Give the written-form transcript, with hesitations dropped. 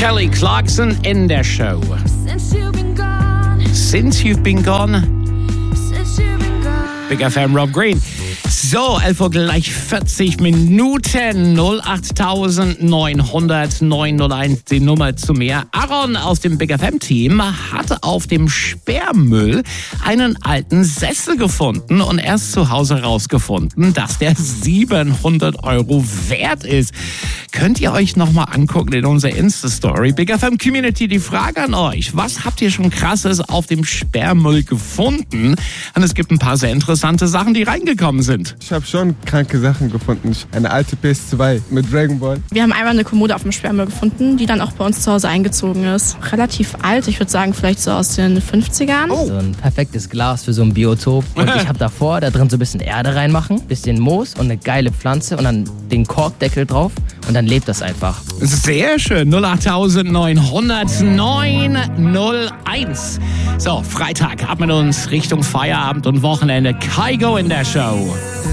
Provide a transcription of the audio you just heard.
Kelly Clarkson in der Show. Since you've been gone. Big FM Rob Green. So, 11 Uhr gleich 40 Minuten. 08900 901, die Nummer zu mir. Aaron aus dem Big FM-Team hatte auf dem Sperrmüll einen alten Sessel gefunden und erst zu Hause rausgefunden, dass der 700 € wert ist. Könnt ihr euch nochmal angucken in unserer Insta-Story. Big FM Community, die Frage an euch. Was habt ihr schon Krasses auf dem Sperrmüll gefunden? Und es gibt ein paar sehr interessante Sachen, die reingekommen sind. Ich habe schon kranke Sachen gefunden. Eine alte PS2 mit Dragon Ball. Wir haben einmal eine Kommode auf dem Sperrmüll gefunden, die dann auch bei uns zu Hause eingezogen ist. Relativ alt, ich würde sagen vielleicht so aus den 50ern. Oh. So ein perfektes Glas für so ein Biotop. Und ich habe davor da drin so ein bisschen Erde reinmachen, bisschen Moos und eine geile Pflanze und dann den Korkdeckel drauf und dann lebt das einfach. Sehr schön. 08900 901. So, Freitag ab mit uns Richtung Feierabend und Wochenende. Kygo in der Show.